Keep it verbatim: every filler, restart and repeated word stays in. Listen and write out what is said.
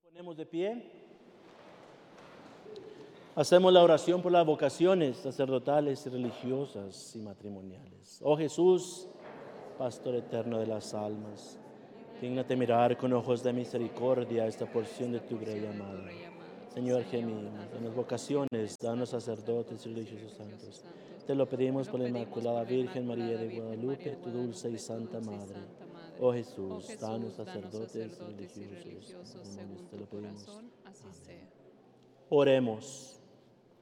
Ponemos de pie. Hacemos la oración por las vocaciones sacerdotales y religiosas y matrimoniales. Oh Jesús, Pastor eterno de las almas, dígnate mirar con ojos de misericordia esta porción de tu grey amada. Señor, gemimos, danos vocaciones, danos sacerdotes y religiosos santos. Te lo pedimos por la Inmaculada Virgen María de Guadalupe, tu dulce y santa Madre. Oh Jesús, danos sacerdotes y religiosos. Te lo pedimos. Amén. Oremos.